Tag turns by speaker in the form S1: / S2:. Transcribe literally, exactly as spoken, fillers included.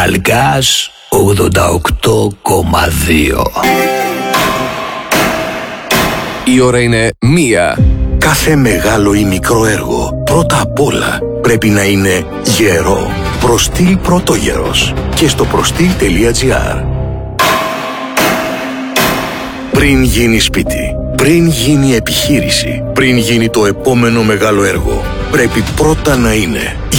S1: Ταλκάς ογδόντα οκτώ κόμμα δύο.
S2: Η ώρα είναι μία.
S3: Κάθε μεγάλο ή μικρό έργο πρώτα απ' όλα πρέπει να είναι γερό. Προστήλ Πρωτόγερος και στο προστήλ τελεία τζι άρ. Πριν γίνει σπίτι, πριν γίνει επιχείρηση, πριν γίνει το επόμενο μεγάλο έργο, πρέπει πρώτα να είναι